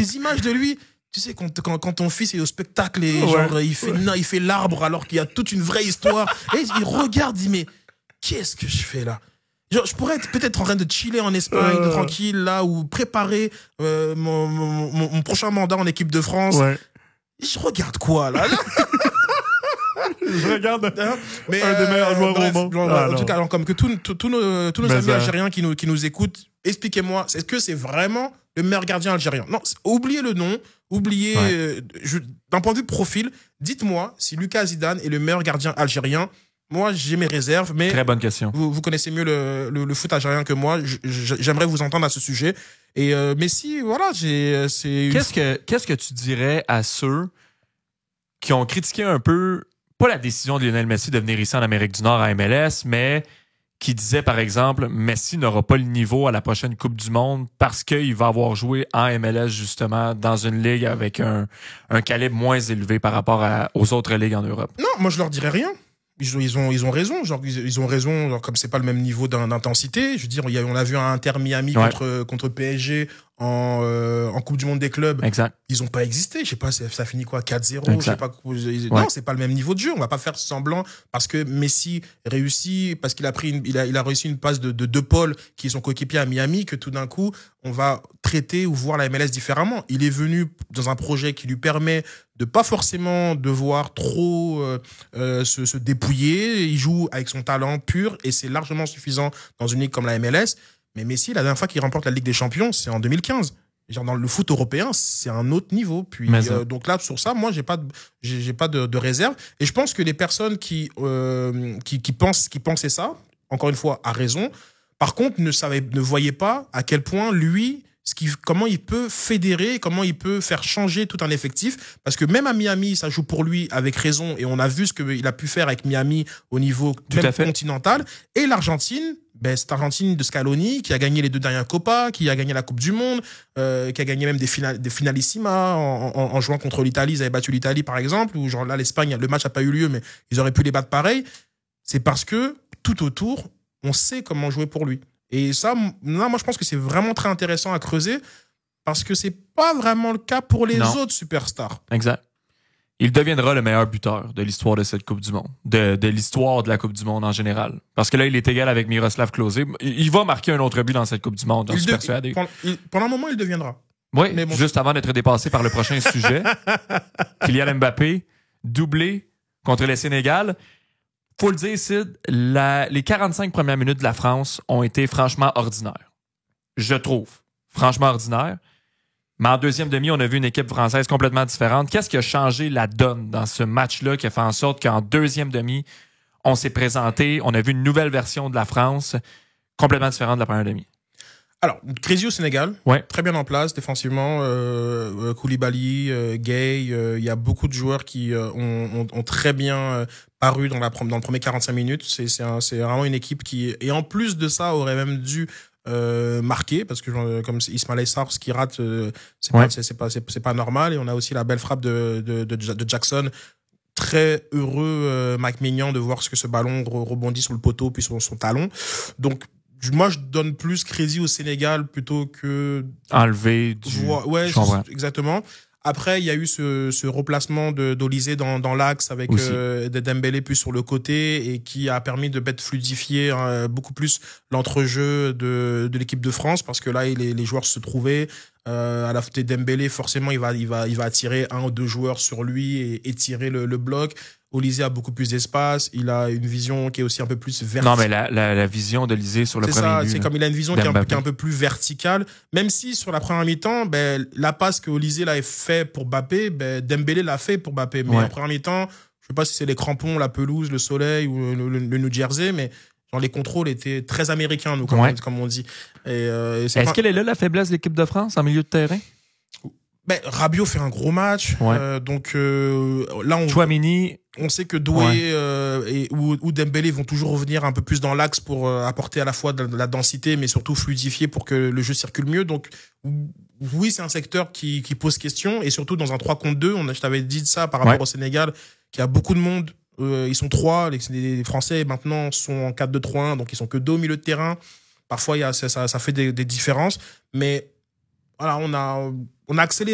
des images de lui. Tu sais, quand ton fils est au spectacle et genre, il fait l'arbre alors qu'il y a toute une vraie histoire. Et il regarde, il dit, mais qu'est-ce que je fais là? Genre, je pourrais être peut-être en train de chiller en Espagne, de tranquille, là, ou préparer mon prochain mandat en équipe de France. Ouais. Et je regarde quoi, là? Je regarde mais un des meilleurs joueurs au monde. En tout cas, alors, comme que tous nos amis ça... algériens qui nous écoutent, expliquez-moi, est-ce que c'est vraiment le meilleur gardien algérien? Non, oubliez le nom, oubliez... d'un point de vue profil, dites-moi si Lucas Zidane est le meilleur gardien algérien. Moi, j'ai mes réserves, mais... Très bonne question. Vous connaissez mieux le foot algérien que moi. J'aimerais vous entendre à ce sujet. Et Messi, voilà, Qu'est-ce que tu dirais à ceux qui ont critiqué un peu, pas la décision de Lionel Messi de venir ici en Amérique du Nord à MLS, mais qui disaient, par exemple, Messi n'aura pas le niveau à la prochaine Coupe du Monde parce qu'il va avoir joué en MLS, justement, dans une ligue avec un calibre moins élevé par rapport aux autres ligues en Europe? Non, moi, je leur dirais rien. Ils ont raison, genre ils ont raison, genre comme c'est pas le même niveau d'intensité. Je veux dire, on a vu un Inter Miami contre PSG en Coupe du Monde des clubs. Exact. Ils ont pas existé. Je sais pas, ça finit quoi, 4-0. Je sais pas. Non, c'est pas le même niveau de jeu. On va pas faire semblant parce que Messi réussit, parce qu'il a il a réussi une passe de Paul qui est son coéquipier à Miami, que tout d'un coup on va traiter ou voir la MLS différemment. Il est venu dans un projet qui lui permet de pas forcément devoir trop se dépouiller. Il joue avec son talent pur et c'est largement suffisant dans une ligue comme la MLS. Mais Messi, la dernière fois qu'il remporte la Ligue des Champions, c'est en 2015. Genre dans le foot européen, c'est un autre niveau. Puis donc là, sur ça, moi, j'ai pas de réserve. Et je pense que les personnes qui pensaient ça, encore une fois, à raison. Par contre, ne voyaient pas à quel point lui, comment il peut fédérer, comment il peut faire changer tout un effectif. Parce que même à Miami, ça joue pour lui avec raison. Et on a vu ce qu'il a pu faire avec Miami au niveau continental. Et l'Argentine, cette Argentine de Scaloni, qui a gagné les 2 dernières Copas, qui a gagné la Coupe du Monde, qui a gagné même des finalissimas en jouant contre l'Italie. Ils avaient battu l'Italie, par exemple, ou genre là, l'Espagne, le match n'a pas eu lieu, mais ils auraient pu les battre pareil. C'est parce que tout autour, on sait comment jouer pour lui. Et ça, moi, je pense que c'est vraiment très intéressant à creuser parce que c'est pas vraiment le cas pour les autres superstars. Exact. Il deviendra le meilleur buteur de l'histoire de cette Coupe du Monde, de l'histoire de la Coupe du Monde en général. Parce que là, il est égal avec Miroslav Klose. Il va marquer un autre but dans cette Coupe du Monde, j'en suis persuadé. Pendant un moment, il deviendra. Oui, mais bon, juste avant d'être dépassé par le prochain sujet. Kylian Mbappé, doublé contre le Sénégal. Faut le dire, Sid, les 45 premières minutes de la France ont été franchement ordinaires. Je trouve. Franchement ordinaires. Mais en deuxième demi, on a vu une équipe française complètement différente. Qu'est-ce qui a changé la donne dans ce match-là qui a fait en sorte qu'en deuxième demi, on s'est présenté, on a vu une nouvelle version de la France complètement différente de la première demi? Alors, Crézy au Sénégal, très bien en place défensivement. Koulibaly, Gay, il y a beaucoup de joueurs qui ont très bien paru dans le premier 45 minutes. C'est vraiment une équipe qui, et en plus de ça, aurait même dû marquer parce que comme Ismail Sarr, ce qui rate, c'est pas normal. Et on a aussi la belle frappe de Jackson. Très heureux, Mike Maignan, de voir ce ballon rebondit sur le poteau puis sur son talon. Donc moi, je donne plus crédit au Sénégal plutôt que enlever exactement. Après, il y a eu ce replacement d'Olysée dans l'axe avec Dembélé plus sur le côté et qui a permis de fluidifier beaucoup plus l'entrejeu de l'équipe de France parce que là, les joueurs se trouvaient à la faute de Dembélé. Forcément, il va attirer 1 ou 2 joueurs sur lui et étirer le bloc. Olysée a beaucoup plus d'espace, il a une vision qui est aussi un peu plus verticale. Non, mais la vision d'Olysée sur le premier but. C'est comme il a une vision qui est un peu plus verticale, même si sur la première mi-temps, la passe que Olysée l'a fait pour Mbappé, Dembélé l'a fait pour Mbappé. Mais en première mi-temps, je sais pas si c'est les crampons, la pelouse, le soleil ou le New Jersey, mais genre les contrôles étaient très américains, comme on dit. Est-ce qu'elle est là, la faiblesse de l'équipe de France en milieu de terrain? Rabiot fait un gros match, donc là Tchouaméni, on sait que Doué ou Dembélé vont toujours revenir un peu plus dans l'axe pour apporter à la fois de la densité mais surtout fluidifier pour que le jeu circule mieux. Donc oui, c'est un secteur qui pose question et surtout dans un 3 contre 2, je t'avais dit ça par rapport au Sénégal, qu'il y a beaucoup de monde, ils sont 3, les Français maintenant sont en 4-2-3-1, donc ils sont que 2 au milieu de terrain. Parfois ça fait des différences, mais voilà, on a accéléré